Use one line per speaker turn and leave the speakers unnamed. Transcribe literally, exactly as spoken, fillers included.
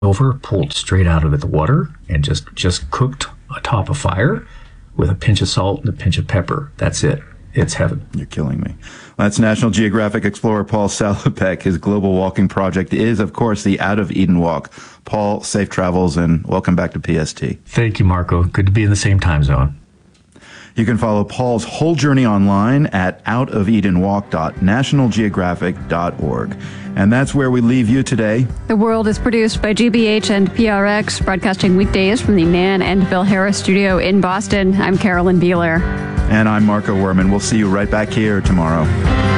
over, pulled straight out of the water, and just, just cooked atop a fire with a pinch of salt and a pinch of pepper. That's it. It's heaven.
You're killing me. That's National Geographic explorer Paul Salopek. His global walking project is, of course, the Out of Eden Walk. Paul, safe travels and welcome back to P S T.
Thank you, Marco. Good to be in the same time zone.
You can follow Paul's whole journey online at out of eden walk dot national geographic dot org. And that's where we leave you today.
The World is produced by G B H and P R X, broadcasting weekdays from the Nan and Bill Harris studio in Boston. I'm Carolyn Beeler.
And I'm Marco Werman. We'll see you right back here tomorrow.